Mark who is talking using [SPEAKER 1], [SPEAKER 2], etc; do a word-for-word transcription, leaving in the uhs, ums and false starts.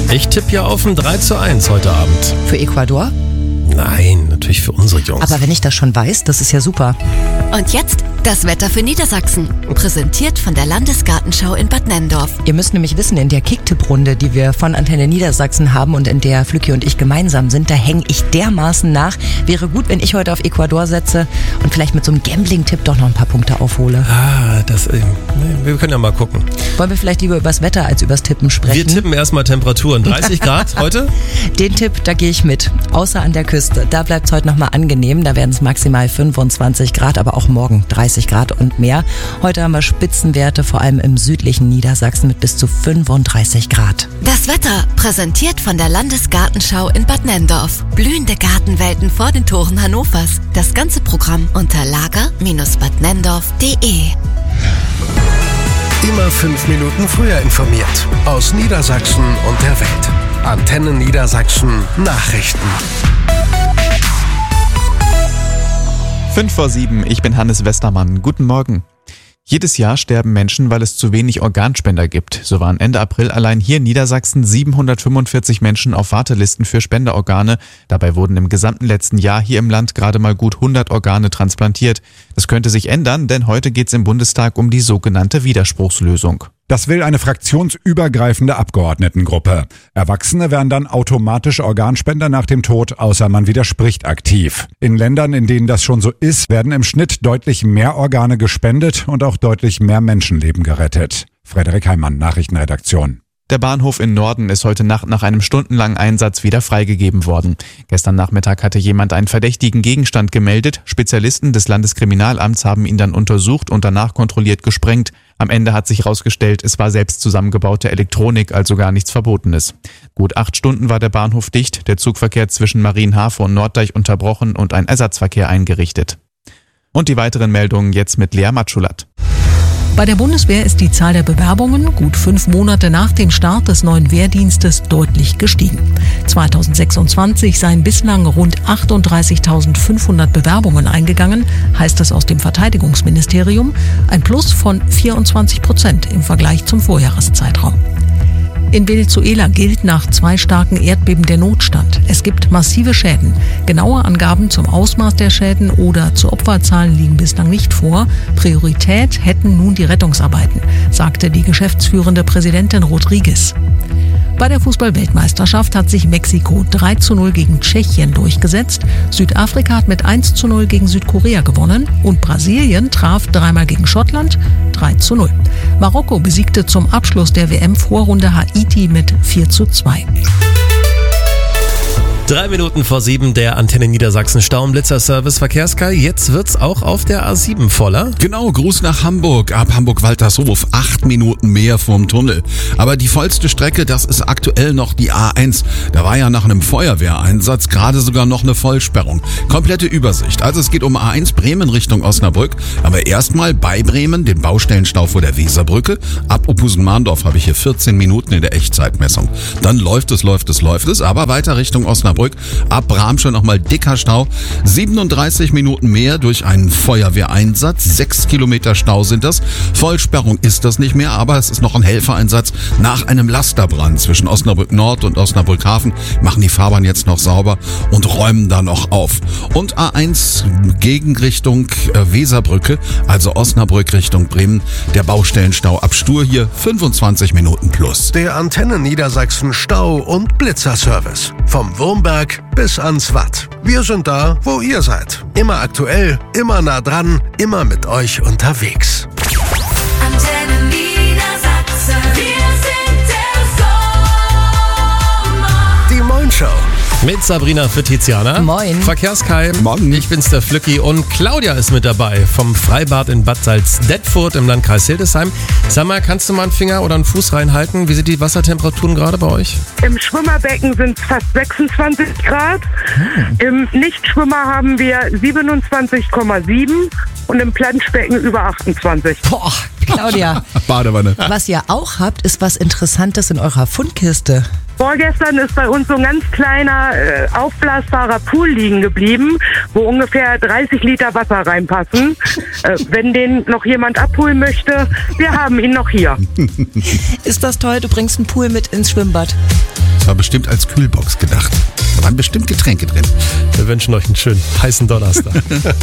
[SPEAKER 1] Ich tippe ja auf ein drei zu eins heute Abend.
[SPEAKER 2] Für Ecuador?
[SPEAKER 1] Nein, natürlich für unsere Jungs.
[SPEAKER 2] Aber wenn ich das schon weiß, das ist ja super.
[SPEAKER 3] Und jetzt das Wetter für Niedersachsen. Präsentiert von der Landesgartenschau in Bad Nenndorf.
[SPEAKER 2] Ihr müsst nämlich wissen, in der Kicktipp-Runde, die wir von Antenne Niedersachsen haben und in der Flücki und ich gemeinsam sind, da hänge ich dermaßen nach. Wäre gut, wenn ich heute auf Ecuador setze und vielleicht mit so einem Gambling-Tipp doch noch ein paar Punkte aufhole.
[SPEAKER 1] Ah, das, äh, wir können ja mal gucken.
[SPEAKER 2] Wollen wir vielleicht lieber übers Wetter als übers Tippen sprechen?
[SPEAKER 1] Wir tippen erstmal Temperaturen. dreißig Grad heute?
[SPEAKER 2] Den Tipp, da gehe ich mit. Außer an der Küste. Da bleibt es heute nochmal angenehm. Da werden es maximal fünfundzwanzig Grad, aber auch morgen dreißig Grad und mehr. Heute haben wir Spitzenwerte, vor allem im südlichen Niedersachsen mit bis zu fünfunddreißig Grad.
[SPEAKER 3] Das Wetter präsentiert von der Landesgartenschau in Bad Nenndorf. Blühende Gartenwelten vor den Toren Hannovers. Das ganze Programm unter lager Bindestrich bad nenndorf punkt de.
[SPEAKER 4] Immer fünf Minuten früher informiert. Aus Niedersachsen und der Welt. Antenne Niedersachsen Nachrichten.
[SPEAKER 5] Fünf vor sieben, ich bin Hannes Westermann. Guten Morgen. Jedes Jahr sterben Menschen, weil es zu wenig Organspender gibt. So waren Ende April allein hier in Niedersachsen siebenhundertfünfundvierzig Menschen auf Wartelisten für Spenderorgane. Dabei wurden im gesamten letzten Jahr hier im Land gerade mal gut hundert Organe transplantiert. Das könnte sich ändern, denn heute geht es im Bundestag um die sogenannte Widerspruchslösung.
[SPEAKER 6] Das will eine fraktionsübergreifende Abgeordnetengruppe. Erwachsene werden dann automatisch Organspender nach dem Tod, außer man widerspricht aktiv. In Ländern, in denen das schon so ist, werden im Schnitt deutlich mehr Organe gespendet und auch deutlich mehr Menschenleben gerettet. Frederik Heimann, Nachrichtenredaktion.
[SPEAKER 5] Der Bahnhof in Norden ist heute Nacht nach einem stundenlangen Einsatz wieder freigegeben worden. Gestern Nachmittag hatte jemand einen verdächtigen Gegenstand gemeldet. Spezialisten des Landeskriminalamts haben ihn dann untersucht und danach kontrolliert gesprengt. Am Ende hat sich herausgestellt, es war selbst zusammengebaute Elektronik, also gar nichts Verbotenes. Gut acht Stunden war der Bahnhof dicht, der Zugverkehr zwischen Marienhafe und Norddeich unterbrochen und ein Ersatzverkehr eingerichtet. Und die weiteren Meldungen jetzt mit Lea Matschulat.
[SPEAKER 7] Bei der Bundeswehr ist die Zahl der Bewerbungen gut fünf Monate nach dem Start des neuen Wehrdienstes deutlich gestiegen. zweitausendsechsundzwanzig seien bislang rund achtunddreißigtausendfünfhundert Bewerbungen eingegangen, heißt es aus dem Verteidigungsministerium, ein Plus von vierundzwanzig Prozent im Vergleich zum Vorjahreszeitraum. In Venezuela gilt nach zwei starken Erdbeben der Notstand. Es gibt massive Schäden. Genaue Angaben zum Ausmaß der Schäden oder zu Opferzahlen liegen bislang nicht vor. Priorität hätten nun die Rettungsarbeiten, sagte die geschäftsführende Präsidentin Rodriguez. Bei der Fußball-Weltmeisterschaft hat sich Mexiko drei zu null gegen Tschechien durchgesetzt. Südafrika hat mit eins zu null gegen Südkorea gewonnen und Brasilien traf dreimal gegen Schottland drei zu null. Marokko besiegte zum Abschluss der W M-Vorrunde Haiti mit vier zu zwei.
[SPEAKER 1] Drei Minuten vor sieben, der Antenne Niedersachsen Stau- und Blitzer-Service Verkehrskai. Jetzt wird's auch auf der A sieben voller.
[SPEAKER 8] Genau, Gruß nach Hamburg. Ab Hamburg-Waltershof acht Minuten mehr vorm Tunnel. Aber die vollste Strecke, das ist aktuell noch die A eins. Da war ja nach einem Feuerwehreinsatz gerade sogar noch eine Vollsperrung. Komplette Übersicht. Also es geht um A eins Bremen Richtung Osnabrück. Aber erstmal bei Bremen den Baustellenstau vor der Weserbrücke. Ab Ophusen-Mahndorf habe ich hier vierzehn Minuten in der Echtzeitmessung. Dann läuft es, läuft es, läuft es. Aber weiter Richtung Osnabrück. Ab Bramsche nochmal dicker Stau. siebenunddreißig Minuten mehr durch einen Feuerwehreinsatz. Sechs Kilometer Stau sind das. Vollsperrung ist das nicht mehr, aber es ist noch ein Helfereinsatz nach einem Lasterbrand zwischen Osnabrück Nord und Osnabrück Hafen. Machen die Fahrbahn jetzt noch sauber und räumen da noch auf. Und A eins Gegenrichtung Weserbrücke, also Osnabrück Richtung Bremen. Der Baustellenstau ab Stur hier fünfundzwanzig Minuten plus.
[SPEAKER 4] Der Antenne Niedersachsen Stau- und Blitzer-Service. Vom Wurmberg bis ans Watt. Wir sind da, wo ihr seid. Immer aktuell, immer nah dran, immer mit euch unterwegs.
[SPEAKER 9] Antenne Niedersachsen, wir sind der Sommer.
[SPEAKER 4] Die Moin Show.
[SPEAKER 1] Mit Sabrina für Tiziana.
[SPEAKER 2] Moin.
[SPEAKER 1] Verkehrskai.
[SPEAKER 8] Morgen.
[SPEAKER 1] Ich bin's, der Flücki, und Claudia ist mit dabei vom Freibad in Bad Salzdetfurt im Landkreis Hildesheim. Sag mal, kannst du mal einen Finger oder einen Fuß reinhalten? Wie sind die Wassertemperaturen gerade bei euch?
[SPEAKER 10] Im Schwimmerbecken sind es fast sechsundzwanzig Grad. Hm. Im Nichtschwimmer haben wir siebenundzwanzig Komma sieben und im Planschbecken über achtundzwanzig.
[SPEAKER 2] Boah, Claudia.
[SPEAKER 8] Badewanne.
[SPEAKER 2] Was ihr auch habt, ist was Interessantes in eurer Fundkiste.
[SPEAKER 10] Vorgestern ist bei uns so ein ganz kleiner, äh, aufblasbarer Pool liegen geblieben, wo ungefähr dreißig Liter Wasser reinpassen. Äh, wenn den noch jemand abholen möchte, wir haben ihn noch hier.
[SPEAKER 2] Ist das toll? Du bringst einen Pool mit ins Schwimmbad.
[SPEAKER 8] Das war bestimmt als Kühlbox gedacht. Da waren bestimmt Getränke drin.
[SPEAKER 1] Wir wünschen euch einen schönen heißen Donnerstag.